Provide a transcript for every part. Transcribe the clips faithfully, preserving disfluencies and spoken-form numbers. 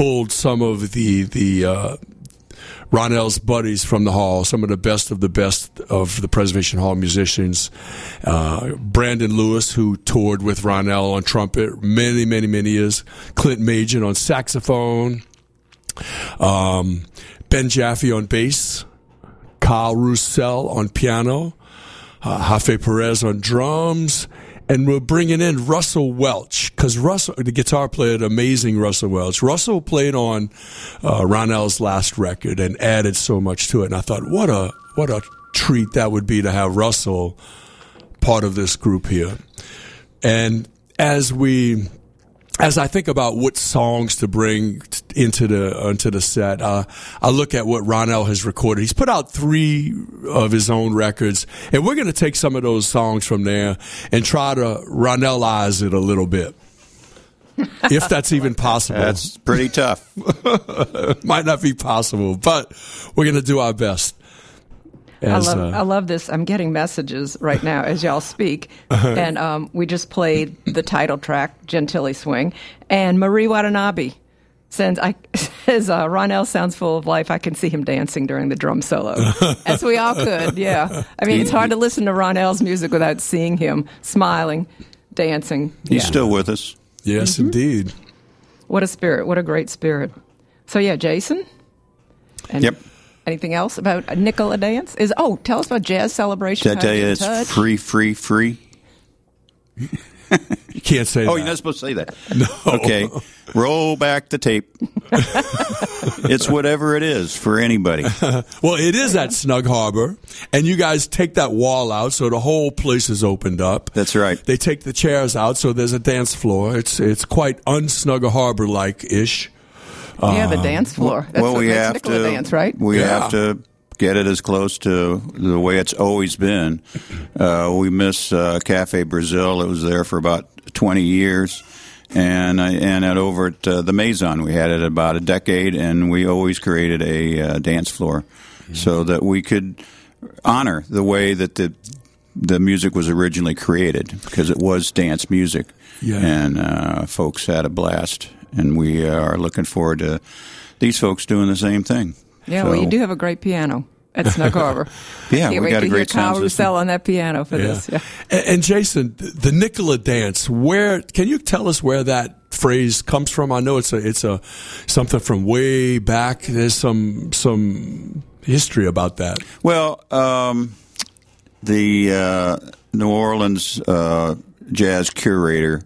pulled some of the the uh, Ronell's buddies from the Hall, some of the best of the best of the Preservation Hall musicians. Uh, Brandon Lewis, who toured with Ronell on trumpet many, many, many years. Clint Majan on saxophone. Um, Ben Jaffe on bass. Kyle Roussel on piano. Uh, Jafe Perez on drums. And we're bringing in Russell Welch, because Russell, the guitar player, the amazing Russell Welch. Russell played on uh, Ronell's last record and added so much to it. And I thought, what a what a treat that would be to have Russell part of this group here. And as we, as I think about what songs to bring into the into the set, uh, I look at what Ronell has recorded. He's put out three of his own records, and we're going to take some of those songs from there and try to Ronellize it a little bit, if that's even possible. That's pretty tough. Might not be possible, but we're going to do our best. As, I love, uh, I love this. I'm getting messages right now as y'all speak. And um, we just played the title track, Gentilly Swing. And Marie Watanabe sends, I, says, uh, Ronell sounds full of life. I can see him dancing during the drum solo. As we all could, yeah. I mean, it's hard to listen to Ronell's music without seeing him smiling, dancing. He's yeah. still with us. Yes, mm-hmm. indeed. What a spirit. What a great spirit. So, yeah, Jason? And yep. Anything else about Nicola Dance? Is oh, tell us about Jazz Celebration. Did I tell you it's touch? free, free, free? You can't say oh, that. Oh, you're not supposed to say that. No. Okay. Roll back the tape. It's whatever it is for anybody. Well, it is at Snug Harbor, and you guys take that wall out, so the whole place is opened up. That's right. They take the chairs out, so there's a dance floor. It's it's quite un-Snug Harbor-like-ish. Yeah, the dance floor. That's well, what we makes have Nicola to dance, right? We yeah. have to get it as close to the way it's always been. Uh, we miss uh, Cafe Brazil. It was there for about twenty years, and I, and at over at uh, the Maison, we had it about a decade, and we always created a uh, dance floor mm-hmm. so that we could honor the way that the the music was originally created, because it was dance music, yeah. and uh, folks had a blast. And we are looking forward to these folks doing the same thing. Yeah, so, well, you do have a great piano at Snug Harbor. yeah, Can't we wait got to a great hear Kyle sound Roussel on that piano for yeah. this. Yeah. And, and Jason, the Nicola Dance, where can you tell us where that phrase comes from? I know it's a it's a something from way back. There's some some history about that. Well, um, the uh, New Orleans uh, jazz curator.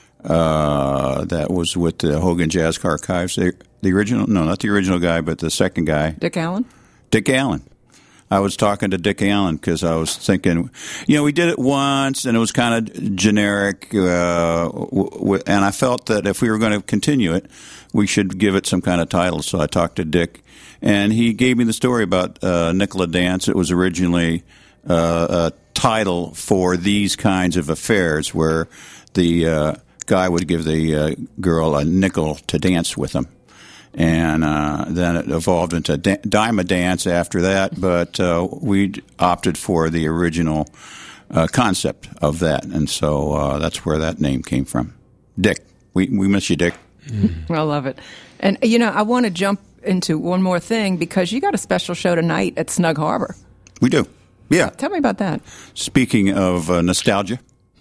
Uh, that was with the Hogan Jazz Archives. The, the original, no, not the original guy, but the second guy. Dick Allen? Dick Allen. I was talking to Dick Allen because I was thinking, you know, we did it once and it was kind of generic, uh, w- w- and I felt that if we were going to continue it, we should give it some kind of title. So I talked to Dick, and he gave me the story about uh, Nicola Dance. It was originally uh, a title for these kinds of affairs where the uh, guy would give the uh, girl a nickel to dance with him. And uh, then it evolved into da- Dime a Dance after that, but uh, we opted for the original uh, concept of that. And so uh, that's where that name came from. Dick. We, we miss you, Dick. Mm-hmm. I love it. And, you know, I want to jump into one more thing because you got a special show tonight at Snug Harbor. We do. Yeah. Tell me about that. Speaking of uh, nostalgia.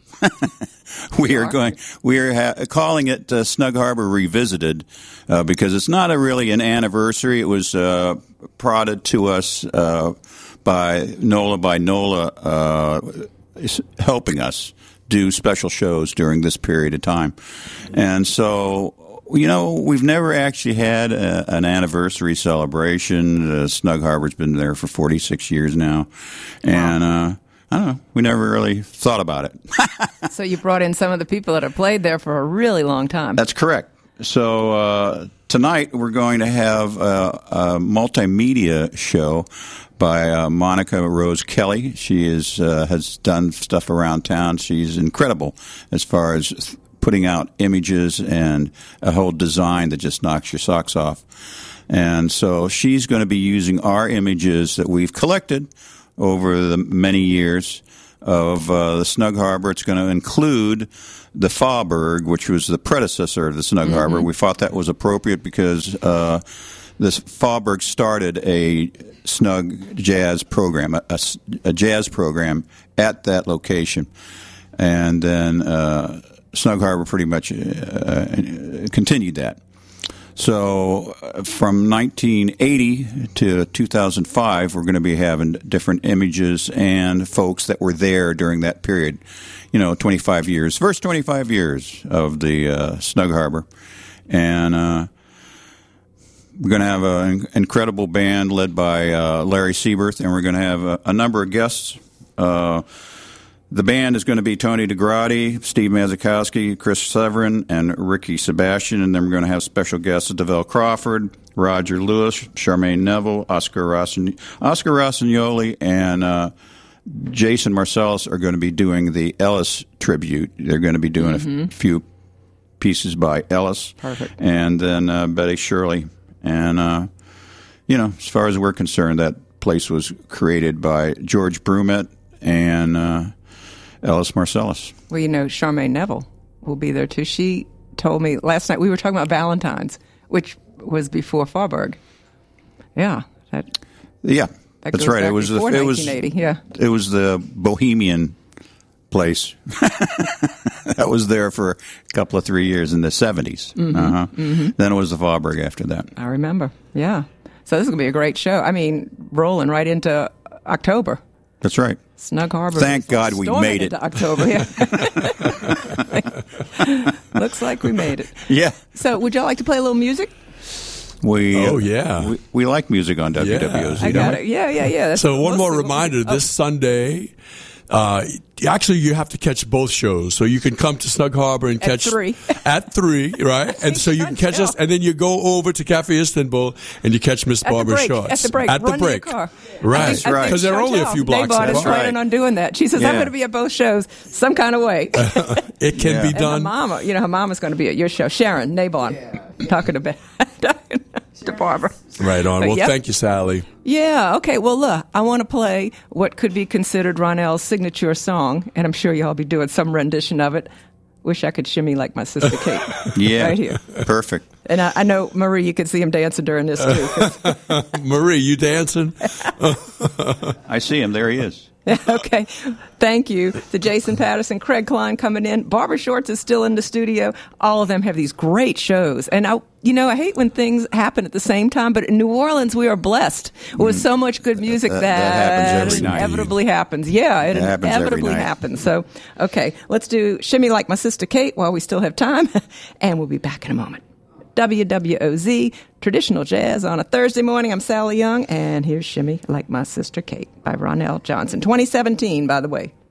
we are going. We are ha- calling it uh, Snug Harbor Revisited uh, because it's not a really an anniversary. It was uh, prodded to us uh, by Nola by Nola, uh, helping us do special shows during this period of time, and so you know we've never actually had a, an anniversary celebration. Uh, Snug Harbor's been there for forty-six years now, and. Uh, I don't know. We never really thought about it. So you brought in some of the people that have played there for a really long time. That's correct. So uh, tonight we're going to have a, a multimedia show by uh, Monica Rose Kelly. She is uh, has done stuff around town. She's incredible as far as putting out images and a whole design that just knocks your socks off. And so she's going to be using our images that we've collected over the many years of uh, the Snug Harbor. It's going to include the Faubourg, which was the predecessor of the Snug mm-hmm. Harbor. We thought that was appropriate because uh, this Faubourg started a Snug jazz program, a, a, a jazz program at that location. And then uh, Snug Harbor pretty much uh, continued that. So uh, from nineteen eighty to two thousand five, we're going to be having different images and folks that were there during that period. You know, twenty-five years, first twenty-five years of the uh, Snug Harbor. And uh, we're going to have an incredible band led by uh, Larry Sieberth, and we're going to have a, a number of guests. Uh, the band is going to be Tony DeGrati, Steve Mazikowski, Chris Severin, and Ricky Sebastian. And then we're going to have special guests Develle Crawford, Roger Lewis, Charmaine Neville, Oscar Rossign- Oscar Rossignoli, and uh, Jason Marcellus are going to be doing the Ellis tribute. They're going to be doing mm-hmm. a f- few pieces by Ellis. Perfect. And then uh, Betty Shirley. And, uh, you know, as far as we're concerned, that place was created by George Brumet and uh, Ellis Marcellus. Well, you know, Charmaine Neville will be there, too. She told me last night, we were talking about Valentine's, which was before Faubourg. Yeah. That, yeah, that that's goes right. Back it was the it was yeah. It was the Bohemian place that was there for a couple of three years in the seventies. Mm-hmm. Uh-huh. Mm-hmm. Then it was the Faubourg after that. I remember. Yeah. So this is going to be a great show. I mean, rolling right into October. That's right. Snug Harbor. Thank God we made it. Into October, yeah. Looks like we made it. Yeah. So would y'all like to play a little music? We, oh, uh, yeah. We, we like music on W W O Z, I don't got we? it. Yeah, yeah, yeah. That's so one more mostly reminder, what we- this Sunday, uh, actually you have to catch both shows. So you can come to Snug Harbor and At catch three. at three, right? And so you can catch us, and then you go over to Cafe Istanbul and you catch Miss At the Barbara break, Shorts. at the break, At run the to your break. car. Right. That's right. Because they're only a few blocks Nabon is apart. planning on doing that. She says, Yeah. I'm going to be at both shows some kind of way. It can Yeah. be And And her done. mama, you know, her mama's going to be at your show. Sharon Nabon, talking to, Ben, to Barbara. Right on. But Well, yep. thank you, Sally. Yeah, okay. Well, look, I want to play what could be considered Ronell's signature song, and I'm sure y'all be doing some rendition of it. Wish I could shimmy like my sister Kate. Yeah. Right here. Perfect. And I, I know, Marie, you could see him dancing during this, too. 'cause- Marie, you dancing? I see him. There he is. Okay. Thank you to Jason Patterson, Craig Klein coming in. Barbara Shorts is still in the studio. All of them have these great shows. And I, you know, I hate when things happen at the same time, but in New Orleans, we are blessed with so much good music That- that, that happens every night. inevitably happens. Yeah, it, It happens every inevitably night. happens. So, okay, let's do Shimmy Like My Sister Kate while we still have time, and we'll be back in a moment. W W O Z, Traditional Jazz on a Thursday morning. I'm Sally Young, and here's Shimmy Like My Sister Kate by Ronell Johnson. twenty seventeen, by the way.